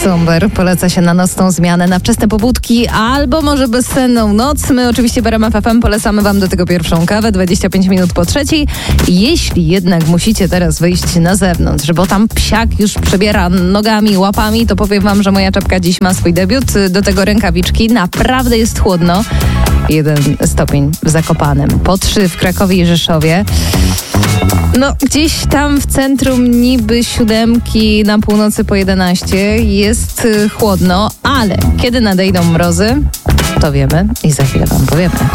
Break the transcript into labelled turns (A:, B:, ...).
A: Somber poleca się na nocną zmianę, na wczesne pobudki albo może bezsenną noc. My oczywiście w RMF FM polecamy wam do tego pierwszą kawę, 25 minut po 3:00. Jeśli jednak musicie teraz wyjść na zewnątrz, bo tam psiak już przebiera nogami, łapami, to powiem wam, że moja czapka dziś ma swój debiut. Do tego rękawiczki. Naprawdę jest chłodno. 1 stopień w Zakopanem, po 3 w Krakowie i Rzeszowie. No, gdzieś tam w centrum niby 7, na północy po 11 jest chłodno, ale kiedy nadejdą mrozy, to wiemy i za chwilę wam powiemy.